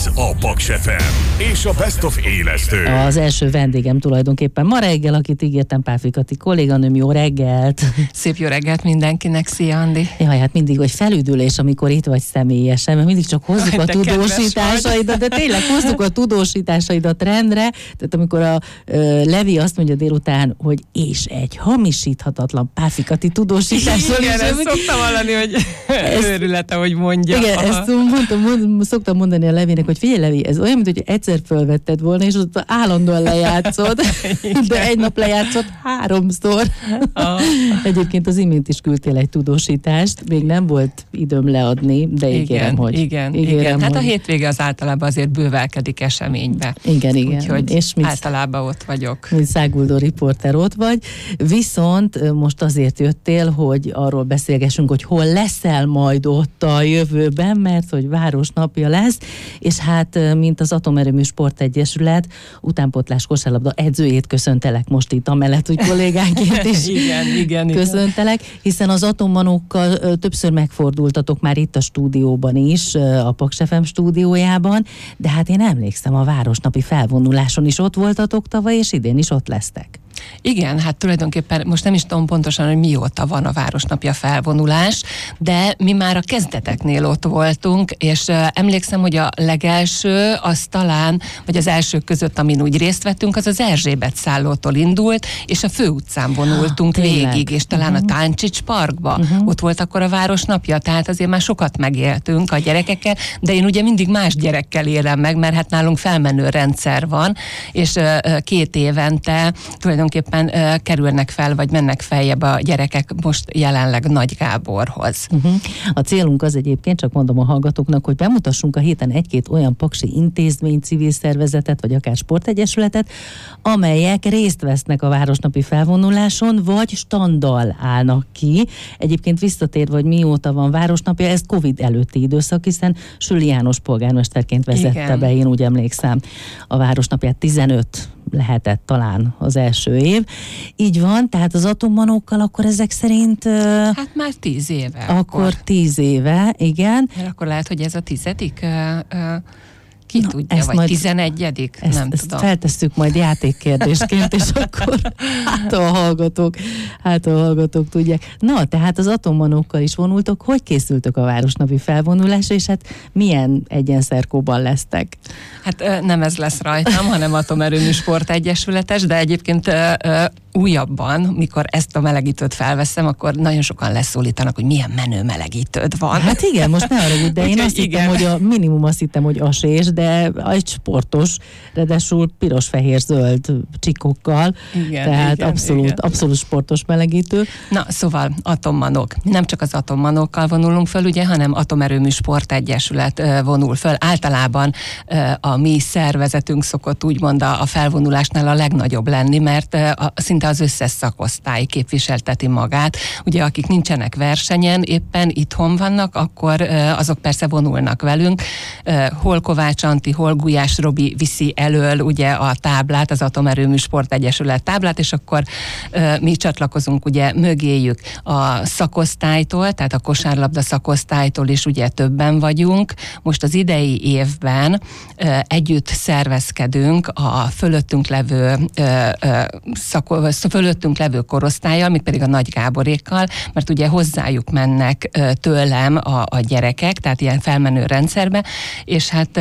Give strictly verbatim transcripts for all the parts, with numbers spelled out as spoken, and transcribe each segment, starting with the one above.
Ez a Paks ef em és a Best of élesztő. Az első vendégem tulajdonképpen ma reggel, akit ígértem, Páfi Kati kolléganőm, jó reggelt! Szép jó reggelt mindenkinek, szia Andi! Jaj, hát mindig, hogy felüdülés, amikor itt vagy személyesen, mert mindig csak hozzuk a tudósításaidat, de tényleg hozzuk a tudósításaidat rendre, tehát amikor a uh, Levi azt mondja délután, hogy és egy hamisíthatatlan Páfi Kati tudósításról. Igen, ezt szoktam hallani, hogy őrület, ahogy mondja. Igen, aha. ezt mondtam, mond, szoktam mondani a Levinek, hogy figyelj Levi, ez olyan, mint hogy egyszer fölvetted volna, és ott állandóan lejátszod, de egy nap lejátszott háromszor. Ah. Egyébként az imént is küldtél egy tudósítást, még nem volt időm leadni, de ígérem, igen, hogy... Igen, ígérem, igen. Hát hogy... a hétvége az általában azért bővelkedik eseménybe. Igen, igen. Úgyhogy és mit, általában ott vagyok. Mint száguldó riporter ott vagy. Viszont most azért jöttél, hogy arról beszélgessünk, hogy hol leszel majd ott a jövőben, mert hogy Városnapja lesz, és hát mint az Atomerőmű Sportegyesület utánpótlás kosárlabda edzőjét köszöntelek most itt, amellett, hogy kollégánként is igen, igen, köszöntelek, hiszen az atommanókkal többször megfordultatok már itt a stúdióban is, a Paks ef em stúdiójában, de hát én emlékszem, a Városnapi felvonuláson is ott voltatok tavaly, és idén is ott lesztek. Igen, hát tulajdonképpen most nem is tudom pontosan, hogy mióta van a Városnapja felvonulás, de mi már a kezdeteknél ott voltunk, és uh, emlékszem, hogy a legelső, az talán, vagy az elsők között, amin úgy részt vettünk, az az Erzsébet szállótól indult, és a főutcán vonultunk ah, végig, és talán uh-huh. a Táncsics Parkba. Uh-huh. Ott volt akkor a Városnapja, tehát azért már sokat megéltünk a gyerekekkel, de én ugye mindig más gyerekkel élem meg, mert hát nálunk felmenő rendszer van, és uh, két évente tulajdonképpen uh, kerülnek fel, vagy mennek feljebb a gyerekek most jelenleg Nagy Gáborhoz. Uh-huh. A célunk az egyébként, csak mondom a hallgatóknak, hogy bemutassunk a héten egy-két olyan paksi intézmény, civil szervezetet, vagy akár sportegyesületet, amelyek részt vesznek a Városnapi felvonuláson, vagy standal állnak ki. Egyébként visszatérve, hogy mióta van Városnapja, ez Covid előtti időszak, hiszen Süli János polgármesterként vezette Igen. be, én úgy emlékszem, a Városnapját. Tizenöt lehetett talán az első év. Így van, tehát az atommanókkal akkor ezek szerint... Hát már tíz éve. Akkor, akkor tíz éve, igen. Mert akkor lehet, hogy ez a tizedik... Uh, uh, Ki Na, tudja, vagy majd, tizenegyedik? Ezt, nem ezt tudom. Feltesszük majd játékkérdésként, és akkor hát a hallgatók, hát a hallgatók tudják. Na, tehát az atommanókkal is vonultok. Hogy készültök a Városnapi felvonulásra, és hát milyen egyenszerkóban lesztek? Hát nem ez lesz rajtam, hanem Atomerőmű Sportegyesületes, de egyébként újabban, mikor ezt a melegítőt felveszem, akkor nagyon sokan leszólítanak, hogy milyen menő melegítőd van. Hát igen, most ne arra, de én azt igen. hittem, hogy a minimum azt hittem, hogy asés, de egy sportos, ráadásul piros-fehér-zöld csikokkal, igen, tehát igen, abszolút, igen. abszolút sportos melegítő. Na, szóval atommanók. Nem csak az atommanókkal vonulunk föl, ugye, hanem Atomerőmű Sportegyesület vonul föl. Általában a mi szervezetünk szokott úgymond a felvonulásnál a legnagyobb lenni, mert a, szinte az összes szakosztály képviselteti magát. Ugye, akik nincsenek versenyen, éppen itthon vannak, akkor azok persze vonulnak velünk. Hol Kovács Antti, hol Gulyás Robi viszi elől ugye a táblát, az Atomerőmű Sportegyesület táblát, és akkor mi csatlakozunk ugye mögéjük a szakosztálytól, tehát a kosárlabda szakosztálytól is ugye többen vagyunk. Most az idei évben együtt szervezkedünk a fölöttünk levő szako, fölöttünk levő korosztállyal, még pedig a Nagy Gáborékkal, mert ugye hozzájuk mennek tőlem a, a gyerekek, tehát ilyen felmenő rendszerbe, és hát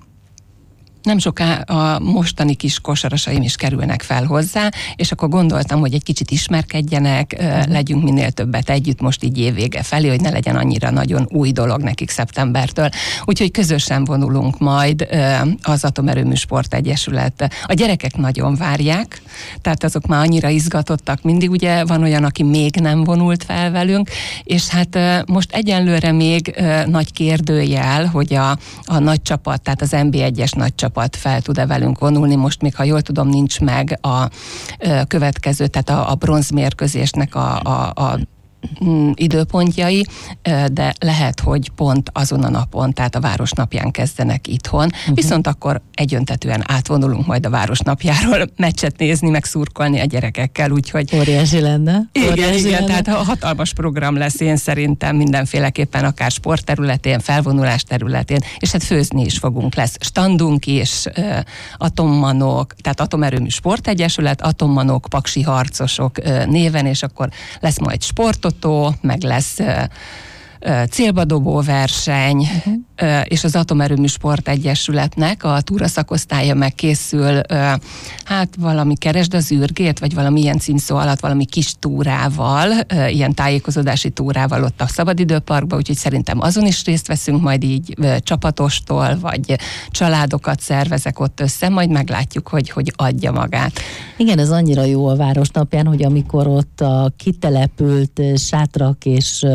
nem soká a mostani kis kosarasaim is kerülnek fel hozzá, és akkor gondoltam, hogy egy kicsit ismerkedjenek, uh-huh. legyünk minél többet együtt most így évvége felé, hogy ne legyen annyira nagyon új dolog nekik szeptembertől. Úgyhogy közösen vonulunk majd az Atomerőmű Sportegyesület. A gyerekek nagyon várják, tehát azok már annyira izgatottak mindig, ugye van olyan, aki még nem vonult fel velünk, és hát most egyenlőre még nagy kérdőjel, hogy a, a nagy csapat, tehát az en bé egyes nagy csapat fel tud-e velünk vonulni. Most még, ha jól tudom, nincs meg a, a következő, tehát a, a bronzmérkőzésnek a, a, a időpontjai, de lehet, hogy pont azon a napon, tehát a Városnapján kezdenek itthon, uh-huh. viszont akkor egyöntetően átvonulunk majd a Városnapjáról meccset nézni, meg szurkolni a gyerekekkel, úgyhogy... Óriási lenne. Igen, Óriási igen, lenne. tehát hatalmas program lesz én szerintem mindenféleképpen, akár sportterületén, felvonulás területén, és hát főzni is fogunk, lesz standunk is, atommanok, tehát Atomerőmű Sportegyesület, atommanok, paksi harcosok néven, és akkor lesz majd sportotó, meg lesz célba dobó verseny, uh-huh. és az Atomerőmű Sportegyesületnek a túraszakosztálya megkészül, hát valami keresd az űrgét, vagy valami ilyen címszó alatt valami kis túrával, ilyen tájékozódási túrával ott a Szabadidőparkban, úgyhogy szerintem azon is részt veszünk, majd így csapatostól, vagy családokat szervezek ott össze, majd meglátjuk, hogy, hogy adja magát. Igen, ez annyira jó a Városnapján, hogy amikor ott a kitelepült sátrak és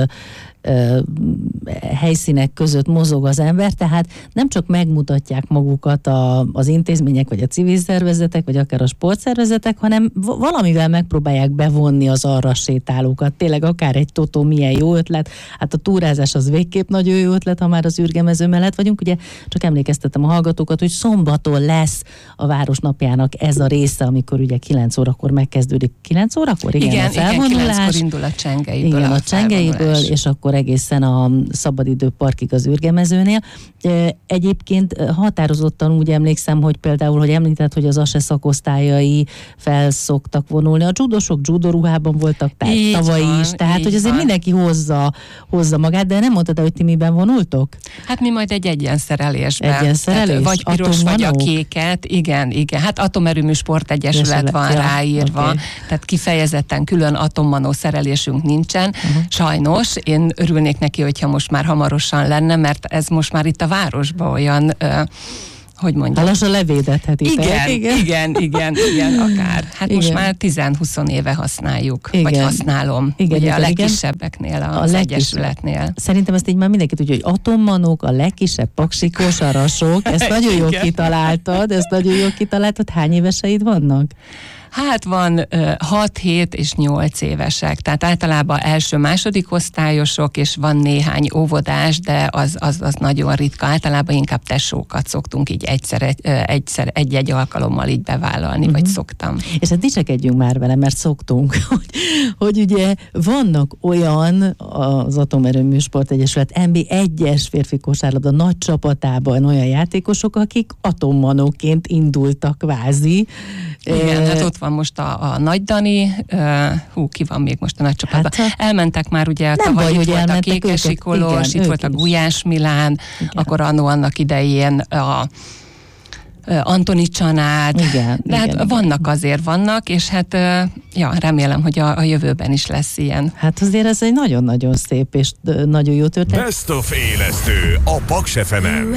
helyszínek között mozog az ember, tehát nem csak megmutatják magukat a, az intézmények, vagy a civil szervezetek, vagy akár a sportszervezetek, hanem valamivel megpróbálják bevonni az arra sétálókat. Tényleg akár egy totó milyen jó ötlet, hát a túrázás az végképp nagyon jó ötlet, ha már az űrgemező mellett vagyunk. Ugye csak emlékeztetem a hallgatókat, hogy szombaton lesz a Városnapjának ez a része, amikor ugye kilenc órakor megkezdődik. kilenc órakor? Igen, igen, a felvonulás. igen kilenckor indul a Csengeiből. Igen, a, a Csengeiből, és akkor egészen a Szabadidőparkig az űrgemezőnél. Egyébként határozottan úgy emlékszem, hogy például, hogy említett, hogy az á es é szakosztályai felszoktak vonulni. A judosok judoruhában voltak tehát tavaly van, is, tehát hogy azért van. Mindenki hozza, hozza magát, de nem mondtad, hogy ti miben vonultok? Hát mi majd egy egyenszerelésben. Egyenszerelés? Hát, vagy piros, Atommanók? vagy a kéket. Igen, igen. Hát Atomerőmű Sportegyesület van ja, ráírva, okay. Tehát kifejezetten külön atommanó szerelésünk nincsen. Uh-huh. Sajnos, én örülnék neki, hogyha most már hamarosan lenne, mert ez most már itt a városban olyan, uh, hogy mondjam. Lassan levédethetitek. Igen, igen, igen, igen, igen, akár. Hát igen. Most már tíz-húsz éve használjuk, igen. vagy használom, igen, ugye igen, a legkisebbeknél, az a legkisebb. Egyesületnél. Szerintem ezt így már mindenki tudja, hogy atommanok, a legkisebb paksikos, arasok, ezt nagyon jól kitaláltad, ezt nagyon jól kitaláltad. Hány éveseid vannak? Hát van hat, hét és nyolc évesek, tehát általában első-második osztályosok, és van néhány óvodás, de az, az, az nagyon ritka. Általában inkább tesókat szoktunk így egyszer, egyszer egy-egy alkalommal így bevállalni, uh-huh. vagy szoktam. És hát dicsekedjünk már vele, mert szoktunk, hogy, hogy ugye vannak olyan az Atomerőmű Sportegyesület en bé egyes férfi kosárlabda nagy csapatában olyan játékosok, akik atommanóként indultak kvázi. Igen, hát ott van most a, a Nagy Dani, uh, hú, ki van még most a nagy csapatban. Hát, elmentek már ugye, tavaly itt volt a Kékesikolós, itt volt a Gulyás Milán, igen. Akkor annó annak idején a Antoni Csanád, igen, de hát igen, vannak igen. azért vannak, és hát ja, remélem, hogy a, a jövőben is lesz ilyen. Hát azért ez egy nagyon-nagyon szép és nagyon jó történet. Best of élesztő a Paks ef emen.